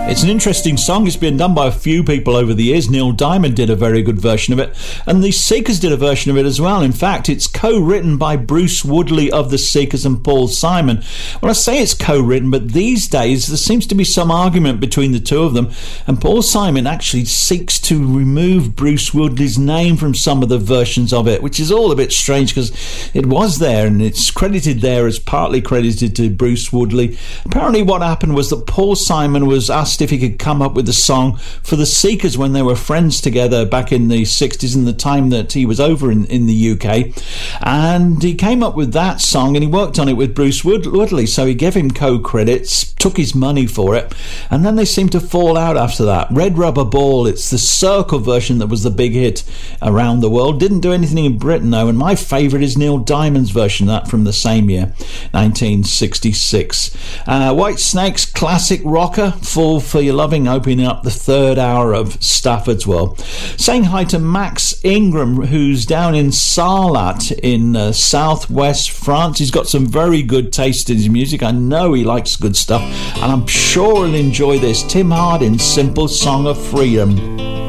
It's an interesting song. It's been done by a few people over the years. Neil Diamond did a very good version of it, and the Seekers did a version of it as well. In fact, it's co-written by Bruce Woodley of the Seekers and Paul Simon. Well, I say it's co-written, but these days there seems to be some argument between the two of them, and Paul Simon actually seeks to remove Bruce Woodley's name from some of the versions of it, which is all a bit strange because it was there and it's credited there as partly credited to Bruce Woodley. Apparently what happened was that Paul Simon was asked if he could come up with a song for the Seekers when they were friends together back in the 60s, in the time that he was over in the UK, and he came up with that song and he worked on it with Bruce Woodley, so he gave him co-credits, took his money for it, and then they seemed to fall out after that. Red Rubber Ball, it's the Circle version that was the big hit around the world. Didn't do anything in Britain though, and my favourite is Neil Diamond's version of that from the same year, 1966. White Snake's classic rocker, Fall for Your Loving, opening up the third hour of Stafford's World. Saying hi to Max Ingram, who's down in Sarlat in southwest France. He's got some very good taste in his music. I know he likes good stuff, and I'm sure he'll enjoy this. Tim Hardin, Simple Song of Freedom.